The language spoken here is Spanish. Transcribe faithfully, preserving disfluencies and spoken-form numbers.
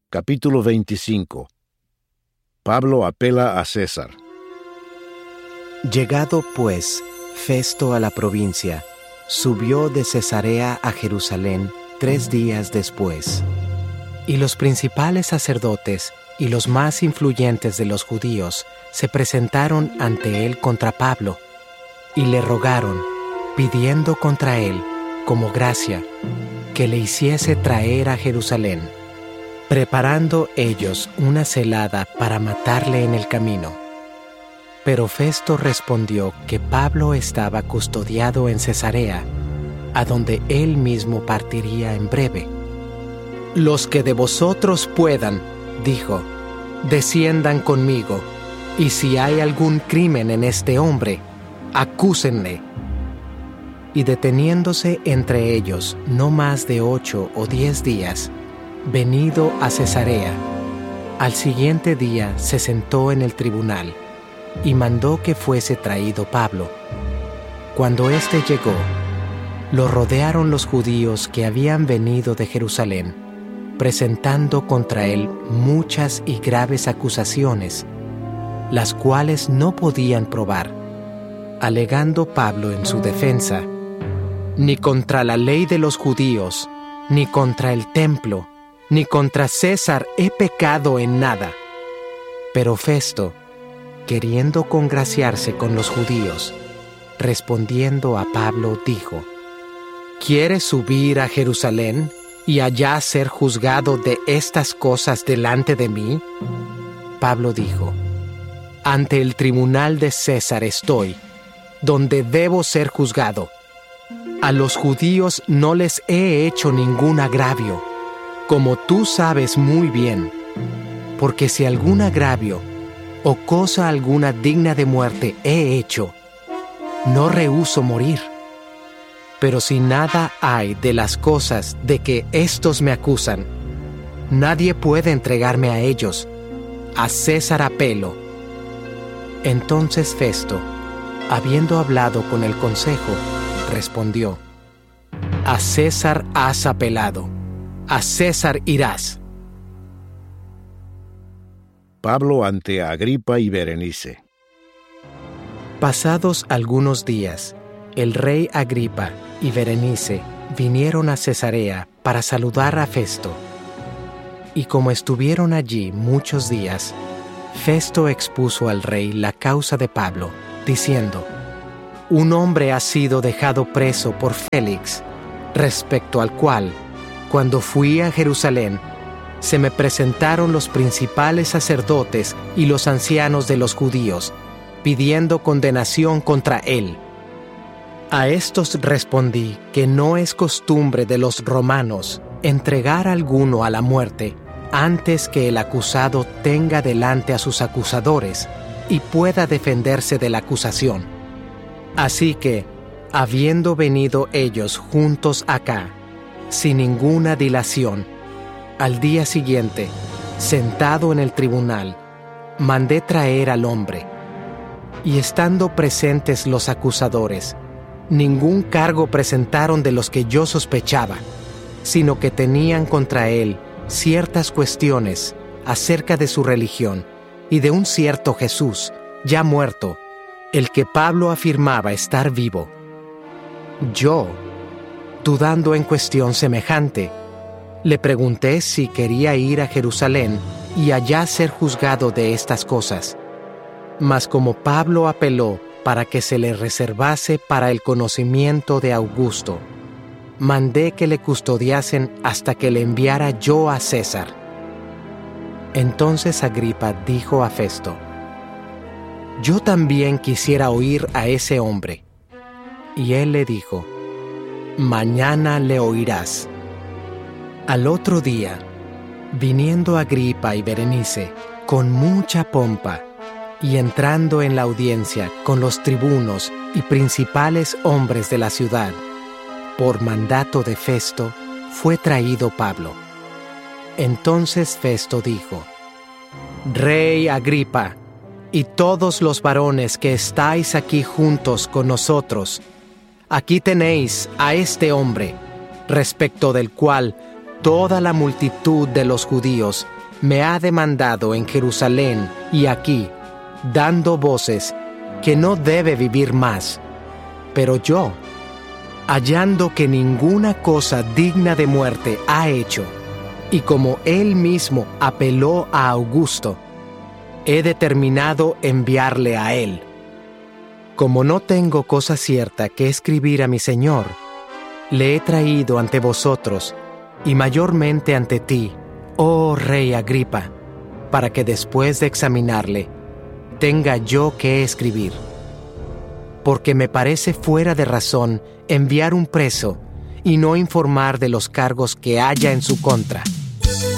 Capítulo veinticinco. Pablo apela a César. Llegado, pues, Festo a la provincia, subió de Cesarea a Jerusalén tres días después. Y los principales sacerdotes y los más influyentes de los judíos se presentaron ante él contra Pablo, y le rogaron, pidiendo contra él, como gracia, que le hiciese traer a Jerusalén, preparando ellos una celada para matarle en el camino. Pero Festo respondió que Pablo estaba custodiado en Cesarea, a donde él mismo partiría en breve. Los que de vosotros puedan, dijo, desciendan conmigo, y si hay algún crimen en este hombre, acúsenle. Y deteniéndose entre ellos no más de ocho o diez días, venido a Cesarea, al siguiente día se sentó en el tribunal y mandó que fuese traído Pablo. Cuando éste llegó, lo rodearon los judíos que habían venido de Jerusalén, presentando contra él muchas y graves acusaciones, las cuales no podían probar, alegando Pablo en su defensa: ni contra la ley de los judíos, ni contra el templo, ni contra César he pecado en nada. Pero Festo, queriendo congraciarse con los judíos, respondiendo a Pablo, dijo: ¿Quieres subir a Jerusalén y allá ser juzgado de estas cosas delante de mí? Pablo dijo: ante el tribunal de César estoy, donde debo ser juzgado. A los judíos no les he hecho ningún agravio, como tú sabes muy bien, porque si algún agravio o cosa alguna digna de muerte he hecho, no rehúso morir. Pero si nada hay de las cosas de que éstos me acusan, nadie puede entregarme a ellos. A César apelo. Entonces Festo, habiendo hablado con el consejo, respondió: a César has apelado, a César irás. Pablo ante Agripa y Berenice. Pasados algunos días, el rey Agripa y Berenice vinieron a Cesarea para saludar a Festo. Y como estuvieron allí muchos días, Festo expuso al rey la causa de Pablo, diciendo: un hombre ha sido dejado preso por Félix, respecto al cual, cuando fui a Jerusalén, se me presentaron los principales sacerdotes y los ancianos de los judíos, pidiendo condenación contra él. A estos respondí que no es costumbre de los romanos entregar a alguno a la muerte antes que el acusado tenga delante a sus acusadores y pueda defenderse de la acusación. Así que, habiendo venido ellos juntos acá, sin ninguna dilación, al día siguiente, sentado en el tribunal, mandé traer al hombre. Y estando presentes los acusadores, ningún cargo presentaron de los que yo sospechaba, sino que tenían contra él ciertas cuestiones acerca de su religión y de un cierto Jesús, ya muerto, el que Pablo afirmaba estar vivo. Yo, dudando en cuestión semejante, le pregunté si quería ir a Jerusalén y allá ser juzgado de estas cosas. Mas como Pablo apeló para que se le reservase para el conocimiento de Augusto, mandé que le custodiasen hasta que le enviara yo a César. Entonces Agripa dijo a Festo: yo también quisiera oír a ese hombre. Y él le dijo: mañana le oirás. Al otro día, viniendo Agripa y Berenice con mucha pompa, y entrando en la audiencia con los tribunos y principales hombres de la ciudad, por mandato de Festo, fue traído Pablo. Entonces Festo dijo: Rey Agripa, y todos los varones que estáis aquí juntos con nosotros, aquí tenéis a este hombre, respecto del cual toda la multitud de los judíos me ha demandado en Jerusalén y aquí, dando voces, que no debe vivir más. Pero yo, hallando que ninguna cosa digna de muerte ha hecho, y como él mismo apeló a Augusto, he determinado enviarle a él. Como no tengo cosa cierta que escribir a mi Señor, le he traído ante vosotros, y mayormente ante ti, oh Rey Agripa, para que después de examinarle, tenga yo que escribir. Porque me parece fuera de razón enviar un preso y no informar de los cargos que haya en su contra.